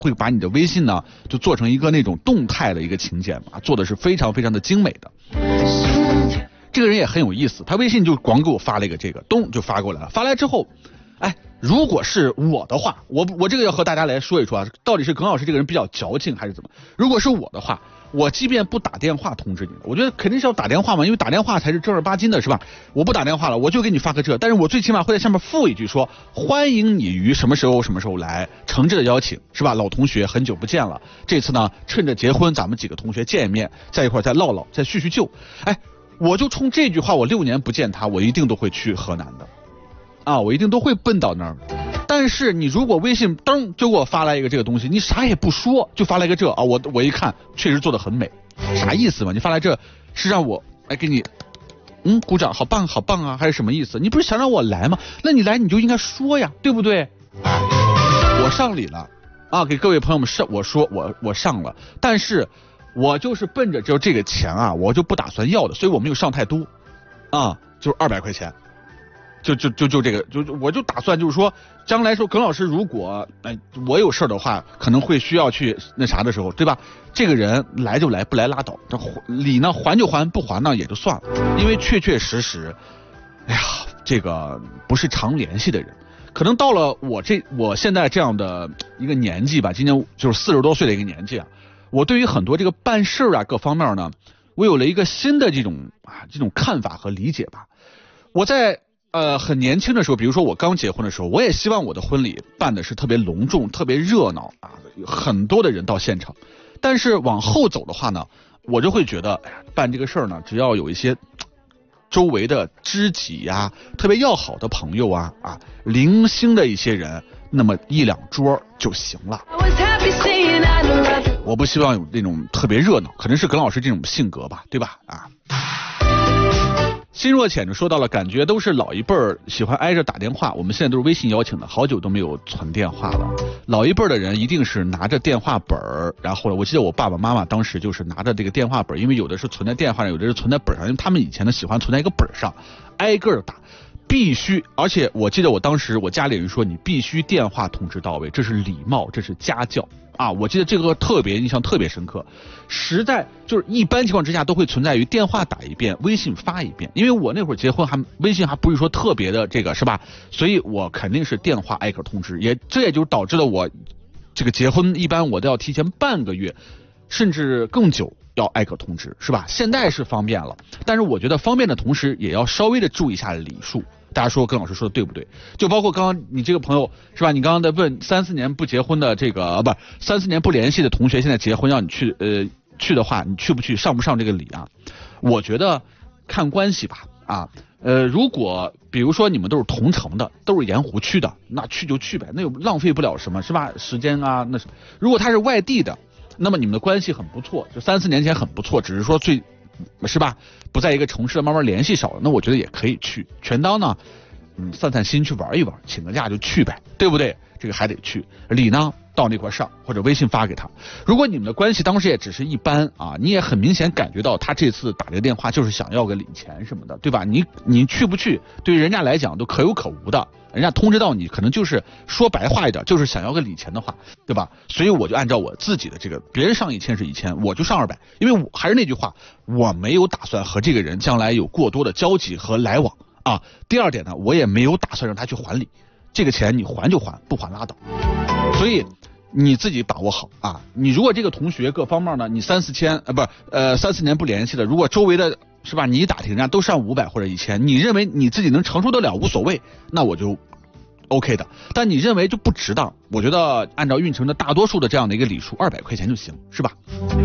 会把你的微信呢就做成一个那种动态的一个请柬嘛，做的是非常非常的精美的。这个人也很有意思，他微信就光给我发了一个这个，咚就发过来了。发来之后，哎，如果是我的话，我这个要和大家来说一说啊，到底是耿老师这个人比较矫情还是怎么？如果是我的话，我即便不打电话通知你，我觉得肯定是要打电话嘛，因为打电话才是正儿八经的，是吧？我不打电话了，我就给你发个这，但是我最起码会在下面附一句说，欢迎你于什么时候什么时候来，诚挚的邀请，是吧？老同学很久不见了，这次呢趁着结婚，咱们几个同学见一面，在一块再唠唠，再叙叙旧。哎，我就冲这句话，我6年不见他，我一定都会去河南的，啊，我一定都会奔到那儿。但是你如果微信噔就给我发来一个这个东西，你啥也不说就发来个这啊，我一看确实做得很美，啥意思嘛？你发来这是让我来给你鼓掌，好棒好棒啊，还是什么意思？你不是想让我来吗？那你来你就应该说呀，对不对？我上礼了啊，给各位朋友们我说我上了，但是我就是奔着就这个钱啊，我就不打算要的，所以我没有上太多啊，就是200块钱。就这个，我就打算就是说，将来说耿老师如果我有事儿的话，可能会需要去那啥的时候，对吧？这个人来就来，不来拉倒。这礼呢还就还，不还呢也就算了。因为确确实实，哎呀，这个不是常联系的人，可能到了我现在这样的一个年纪吧，今年就是40多岁的一个年纪啊，我对于很多这个办事啊各方面呢，我有了一个新的这种看法和理解吧。我在很年轻的时候，比如说我刚结婚的时候，我也希望我的婚礼办的是特别隆重、特别热闹啊，很多的人到现场。但是往后走的话呢，我就会觉得，哎呀，办这个事儿呢，只要有一些周围的知己呀、特别要好的朋友啊，零星的一些人，那么1、2桌就行了。我不希望有那种特别热闹，可能是耿老师这种性格吧，对吧？啊。心若浅就说到了，感觉都是老一辈儿喜欢挨着打电话，我们现在都是微信邀请的，好久都没有存电话了。老一辈儿的人一定是拿着电话本儿，然后我记得我爸爸妈妈当时就是拿着这个电话本，因为有的是存在电话上，有的是存在本上，因为他们以前呢喜欢存在一个本上，挨个打，必须。而且我记得我当时我家里人说，你必须电话通知到位，这是礼貌，这是家教。啊，我记得这个印象特别深刻，实在就是一般情况之下都会存在于电话打一遍，微信发一遍。因为我那会儿结婚微信还不是说特别的这个是吧？所以我肯定是电话挨个通知，这也就导致了我这个结婚一般我都要提前半个月，甚至更久要挨个通知，是吧？现在是方便了，但是我觉得方便的同时也要稍微的注意一下礼数。大家说耿老师说的对不对？就包括刚刚你这个朋友是吧？你刚刚在问3、4年不结婚的这个不3、4年不联系的同学，现在结婚让你去的话，你去不去上不上这个礼啊？我觉得看关系吧啊。如果比如说你们都是同城的，都是盐湖区的，那去就去呗，那又浪费不了什么是吧？时间啊，那是如果他是外地的，那么你们的关系很不错，就3、4年前很不错，只是说是吧？不在一个城市，慢慢联系少了，那我觉得也可以去，全当呢，散散心去玩一玩，请个假就去呗，对不对？这个还得去，礼呢到那块上，或者微信发给他。如果你们的关系当时也只是一般啊，你也很明显感觉到他这次打这个电话就是想要个礼钱什么的，对吧？你去不去，对于人家来讲都可有可无的。人家通知到你，可能就是说白话一点，就是想要个礼钱的话，对吧？所以我就按照我自己的这个，别人上1000是1000，我就上200，因为我还是那句话，我没有打算和这个人将来有过多的交集和来往啊。第二点呢，我也没有打算让他去还礼，这个钱你还就还，不还拉倒。所以你自己把握好啊。你如果这个同学各方面呢，你3、4千3、4年不联系的，如果周围的是吧，你一打听人家都上500或者1000，你认为你自己能承受得了无所谓，那我就 OK 的。但你认为就不值当，我觉得按照运城的大多数的这样的一个礼数，200块钱就行，是吧？